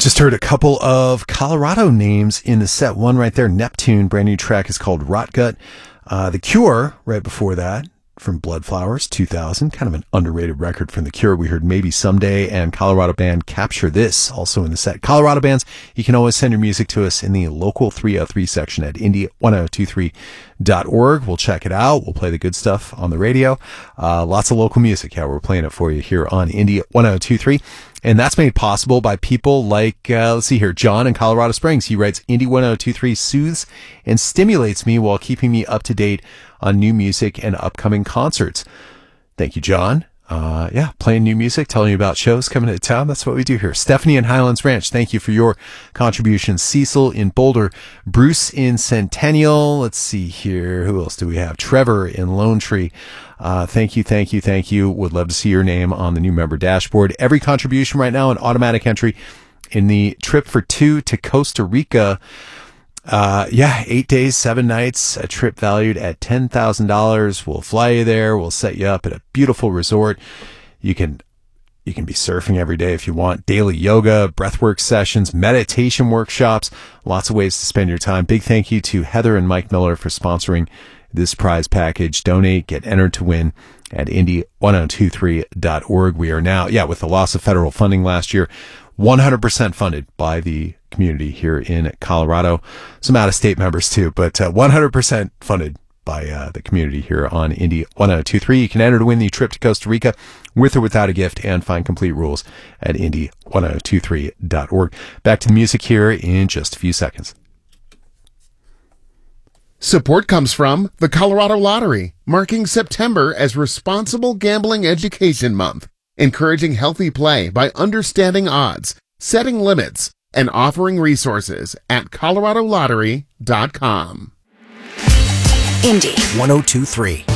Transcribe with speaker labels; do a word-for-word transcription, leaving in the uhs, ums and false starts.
Speaker 1: Just heard a couple of Colorado names in the set. One right there, Neptune, brand new track is called Rotgut. Uh, The Cure, right before that, from Bloodflowers, two thousand, kind of an underrated record from The Cure. We heard Maybe Someday, and Colorado band Capture This, also in the set. Colorado bands, you can always send your music to us in the local three oh three section at indie ten twenty-three dot org. We'll check it out. We'll play the good stuff on the radio. Uh, lots of local music. Yeah, we're playing it for you here on Indie ten twenty-three. And that's made possible by people like, uh, let's see here, John in Colorado Springs. He writes, Indie ten twenty-three soothes and stimulates me while keeping me up to date on new music and upcoming concerts. Thank you, John. Uh, yeah, playing new music, telling you about shows coming to town. That's what we do here. Stephanie in Highlands Ranch, thank you for your contributions. Cecil in Boulder, Bruce in Centennial. Let's see here. Who else do we have? Trevor in Lone Tree. Uh, thank you, thank you, thank you. Would love to see your name on the new member dashboard. Every contribution right now, an automatic entry in the trip for two to Costa Rica. Uh, yeah, eight days, seven nights, a trip valued at ten thousand dollars. We'll fly you there. We'll set you up at a beautiful resort. You can, you can be surfing every day if you want. Daily yoga, breathwork sessions, meditation workshops, lots of ways to spend your time. Big thank you to Heather and Mike Miller for sponsoring this prize package. Donate, get entered to win at indie ten twenty-three dot org. We are now, yeah, with the loss of federal funding last year, one hundred percent funded by the community here in Colorado. Some out-of-state members too, but uh, one hundred percent funded by uh, the community here on Indie ten twenty-three. You can enter to win the trip to Costa Rica with or without a gift and find complete rules at indie ten twenty-three dot org. Back to the music here in just a few seconds.
Speaker 2: Support comes from the Colorado Lottery, marking September as Responsible Gambling Education Month, encouraging healthy play by understanding odds, setting limits, and offering resources at colorado lottery dot com.
Speaker 3: Indie ten twenty-three.